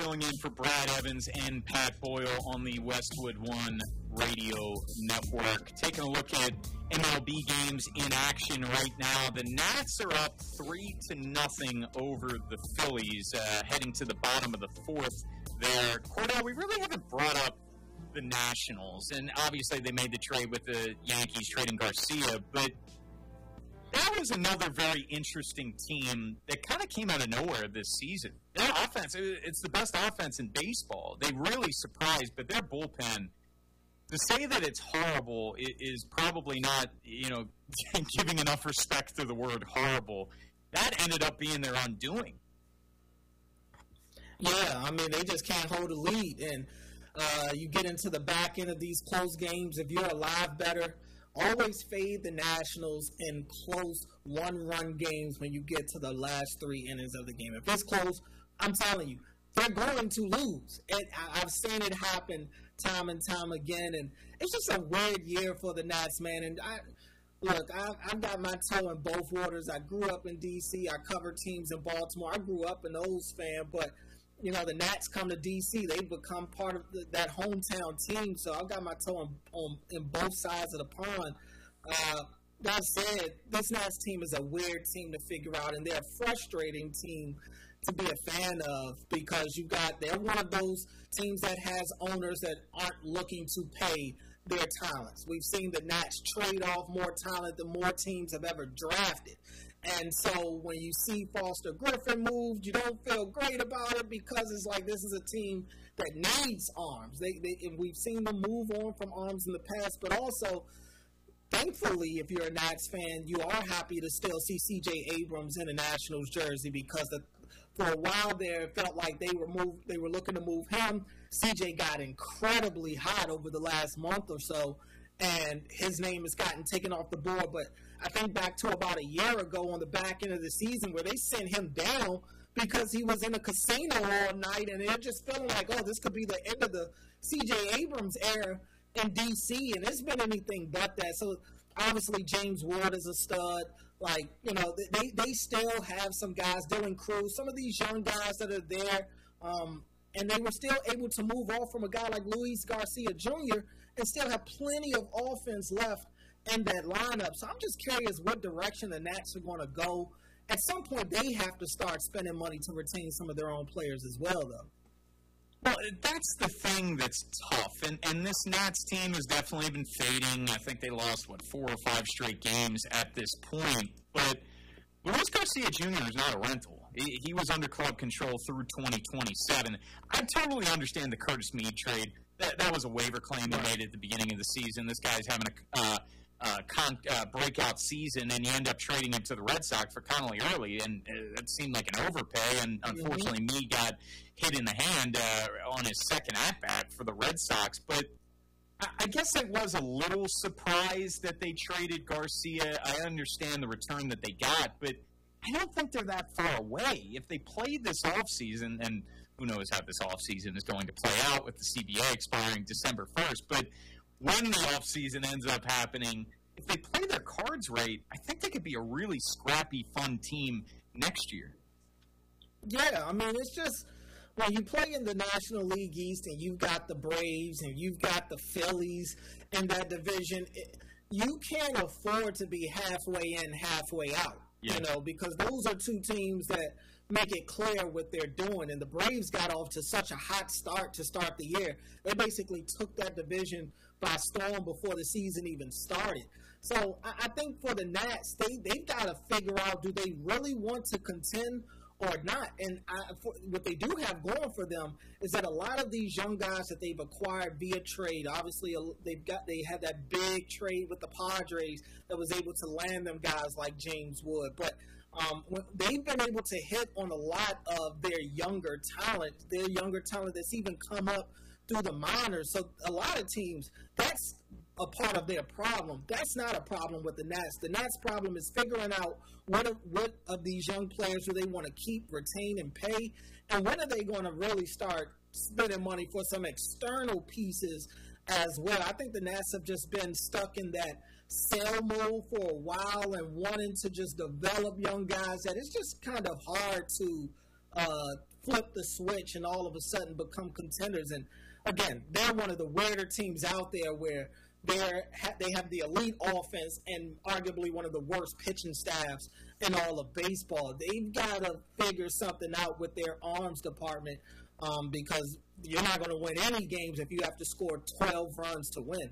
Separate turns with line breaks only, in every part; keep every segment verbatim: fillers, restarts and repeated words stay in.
filling in for Brad Evans and Pat Boyle on the Westwood One Radio Network. Taking a look at M L B games in action right now. The Nats are up three to nothing over the Phillies, uh, heading to the bottom of the fourth there. Cordell, we really haven't brought up the Nationals, and obviously they made the trade with the Yankees trading Garcia, but that was another very interesting team that kind of came out of nowhere this season. Their offense, it's the best offense in baseball. They really surprised, but their bullpen, to say that it's horrible is probably not, you know, giving enough respect to the word horrible. That ended up being their undoing.
Yeah, I mean, they just can't hold a lead, and uh, you get into the back end of these close games. If you're alive better, always fade the Nationals in close one-run games when you get to the last three innings of the game. If it's close, I'm telling you, they're going to lose. And I've seen it happen time and time again, and it's just a weird year for the Nats, man. And I, look, I, I got my toe in both waters. I grew up in D C. I covered teams in Baltimore. I grew up an O's fan, but you know, the Nats come to D C, they become part of the, that hometown team. So I've got my toe on, on in both sides of the pond. Uh, that said, this Nats team is a weird team to figure out, and they're a frustrating team to be a fan of because you got they're one of those teams that has owners that aren't looking to pay their talents. We've seen the Nats trade off more talent than more teams have ever drafted. And so when you see Foster Griffin moved, you don't feel great about it because it's like this is a team that needs arms. They, they and we've seen them move on from arms in the past, but also, thankfully, if you're a Nats fan, you are happy to still see C J Abrams in a Nationals jersey because the, for a while there it felt like they were move, they were looking to move him. C J got incredibly hot over the last month or so, and his name has gotten taken off the board, but I think back to about a year ago on the back end of the season where they sent him down because he was in a casino all night, and they're just feeling like, oh, this could be the end of the C J Abrams era in D C, and it's been anything but that. So obviously James Wood is a stud. Like, you know, they, they still have some guys, Dylan Cruz, some of these young guys that are there, um, and they were still able to move off from a guy like Luis Garcia Junior and still have plenty of offense left in that lineup. So I'm just curious what direction the Nats are going to go. At some point, they have to start spending money to retain some of their own players as well, though.
Well, that's the thing that's tough. And, and this Nats team has definitely been fading. I think they lost, what, four or five straight games at this point. But Luis Garcia Junior is not a rental. He, he was under club control through twenty twenty-seven. I totally understand the Curtis Meade trade. That, that was a waiver claim they made at the beginning of the season. This guy's having a uh, uh, con, uh, breakout season, and you end up trading him to the Red Sox for Connolly early, and uh, that seemed like an overpay. And unfortunately, mm-hmm. Meade got hit in the hand uh, on his second at-bat for the Red Sox. But I, I guess I was a little surprised that they traded Garcia. I understand the return that they got, but I don't think they're that far away. If they played this offseason, and who knows how this offseason is going to play out with the C B A expiring December first, but when the offseason ends up happening, if they play their cards right, I think they could be a really scrappy, fun team next year.
Yeah, I mean, it's just when you play in the National League East and you've got the Braves and you've got the Phillies in that division, it, you can't afford to be halfway in, halfway out, yeah. you know, because those are two teams that make it clear what they're doing. And the Braves got off to such a hot start to start the year. They basically took that division by storm before the season even started. So I, I think for the Nats, they, they've got to figure out, do they really want to contend or not? And I, for, what they do have going for them is that a lot of these young guys that they've acquired via trade, obviously they've got they had that big trade with the Padres that was able to land them guys like James Wood. But Um, they've been able to hit on a lot of their younger talent, their younger talent that's even come up through the minors. So a lot of teams, that's a part of their problem. That's not a problem with the Nats. The Nats' problem is figuring out what of, what of these young players do they want to keep, retain, and pay, and when are they going to really start spending money for some external pieces as well. I think the Nats have just been stuck in that sell mode for a while and wanting to just develop young guys that it's just kind of hard to uh, flip the switch and all of a sudden become contenders. And again, they're one of the weirder teams out there where they're they have the elite offense and arguably one of the worst pitching staffs in all of baseball. They've got to figure something out with their arms department um, because you're not going to win any games if you have to score twelve runs to win.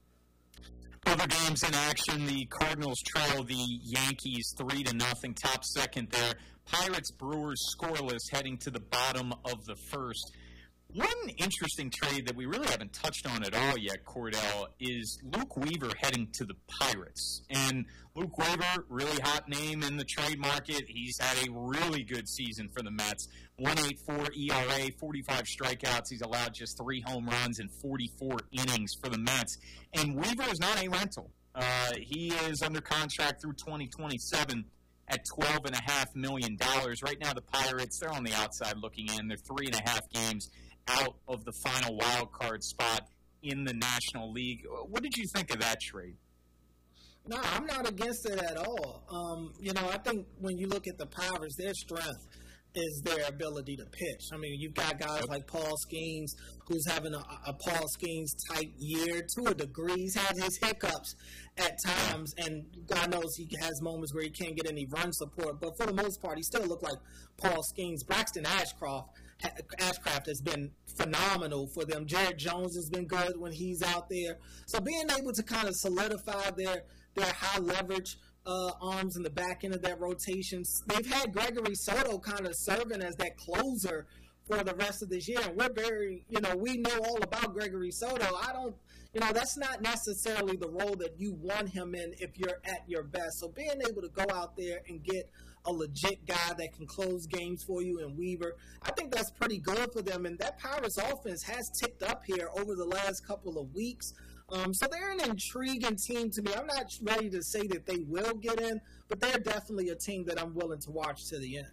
Other games in action, the Cardinals trail the Yankees three to nothing, top second there. Pirates Brewers scoreless heading to the bottom of the first. One interesting trade that we really haven't touched on at all yet, Cordell, is Luke Weaver heading to the Pirates. And Luke Weaver, really hot name in the trade market. He's had a really good season for the Mets. one point eight four E R A, forty-five strikeouts. He's allowed just three home runs in forty-four innings for the Mets. And Weaver is not a rental. Uh, he is under contract through twenty twenty-seven at twelve point five million dollars. Right now the Pirates, they're on the outside looking in. They're three and a half games out of the final wild card spot in the National League. What did you think of that trade?
No, I'm not against it at all. Um, you know, I think when you look at the Pirates, their strength is their ability to pitch. I mean, you've got guys like Paul Skeens, who's having a, a Paul Skeens-type year to a degree. He's had his hiccups at times, and God knows he has moments where he can't get any run support. But for the most part, he still looked like Paul Skeens. Braxton Ashcroft, Ashcraft has been phenomenal for them. Jared Jones has been good when he's out there. So being able to kind of solidify their their high leverage uh, arms in the back end of that rotation. They've had Gregory Soto kind of serving as that closer for the rest of this year. And we're very, you know, we know all about Gregory Soto. I don't, you know, that's not necessarily the role that you want him in if you're at your best. So being able to go out there and get a legit guy that can close games for you in Weaver, I think that's pretty good for them. And that Pirates offense has ticked up here over the last couple of weeks. Um, so they're an intriguing team to me. I'm not ready to say that they will get in, but they're definitely a team that I'm willing to watch to the end.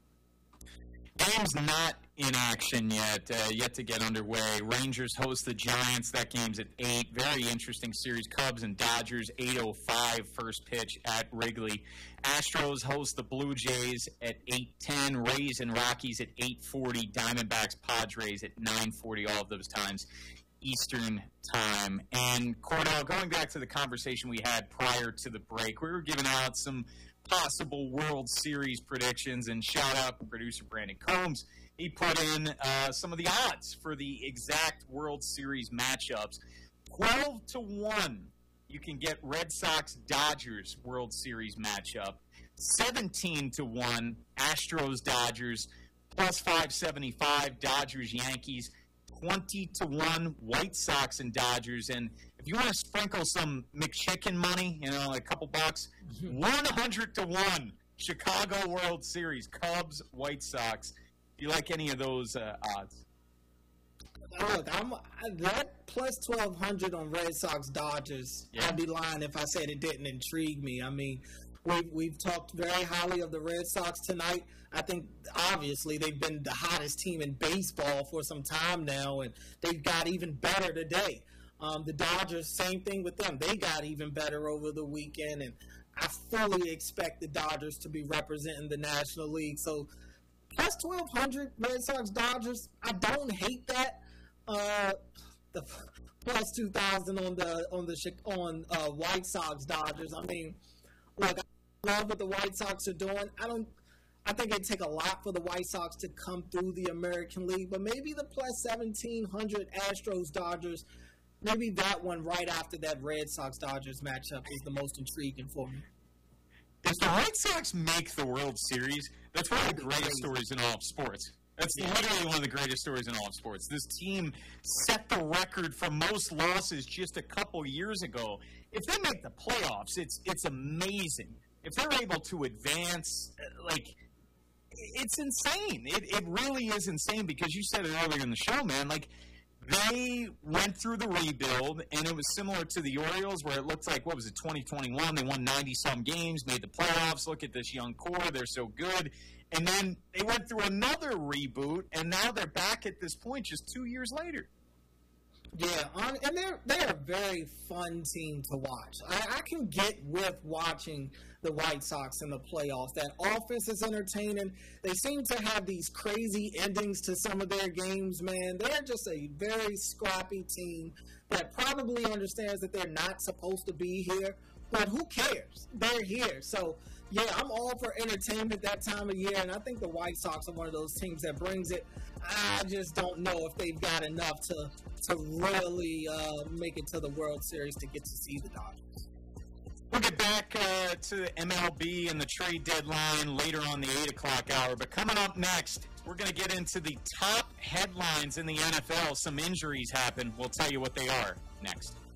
Game's not in action yet, uh, yet to get underway. Rangers host the Giants. That game's at eight. Very interesting series. Cubs and Dodgers, eight oh five first pitch at Wrigley. Astros host the Blue Jays at eight ten. Rays and Rockies at eight forty. Diamondbacks, Padres at nine forty, all of those times Eastern time. And Cordell, going back to the conversation we had prior to the break, we were giving out some possible World Series predictions, and shout out to producer Brandon Combs. He put in uh, some of the odds for the exact World Series matchups. twelve to one, you can get Red Sox-Dodgers World Series matchup. seventeen to one, Astros-Dodgers, plus five seventy-five, Dodgers-Yankees. twenty to one, White Sox and Dodgers. And if you want to sprinkle some McChicken money, you know, a couple bucks, one hundred to one, Chicago World Series, Cubs, White Sox. Do you like any of those uh, odds?
Look, I'm, that plus twelve hundred on Red Sox Dodgers, yeah. I'd be lying if I said it didn't intrigue me. I mean, we've, we've talked very highly of the Red Sox tonight. I think, obviously, they've been the hottest team in baseball for some time now, and they've got even better today. Um, the Dodgers, same thing with them. They got even better over the weekend, and I fully expect the Dodgers to be representing the National League. So, plus twelve hundred, Red Sox Dodgers, I don't hate that. Uh, the plus two thousand on the on the on uh, White Sox Dodgers. I mean, look, I love what the White Sox are doing. I don't. I think it'd take a lot for the White Sox to come through the American League, but maybe the plus seventeen hundred Astros Dodgers, maybe that one right after that Red Sox Dodgers matchup is the most intriguing for me.
If the White Sox make the World Series, that's one of the greatest stories in all of sports. That's yeah. literally one of the greatest stories in all of sports. This team set the record for most losses just a couple years ago. If they make the playoffs, it's it's amazing. If they're able to advance, like, it's insane. It it really is insane because you said it earlier in the show, man. Like, they went through the rebuild, and it was similar to the Orioles where it looked like, what was it, twenty twenty-one? They won ninety-some games, made the playoffs. Look at this young core. They're so good. And then they went through another reboot, and now they're back at this point just two years later.
Yeah, on, and they're they're a very fun team to watch. I, I can get with watching the White Sox in the playoffs. That offense is entertaining. They seem to have these crazy endings to some of their games, man. They're just a very scrappy team that probably understands that they're not supposed to be here, but who cares? They're here. So, yeah, I'm all for entertainment that time of year, and I think the White Sox are one of those teams that brings it. I just don't know if they've got enough to to really uh, make it to the World Series to get to see the Dodgers.
We'll get back uh, to the M L B and the trade deadline later on the eight o'clock hour. But coming up next, we're going to get into the top headlines in the N F L. Some injuries happen. We'll tell you what they are next.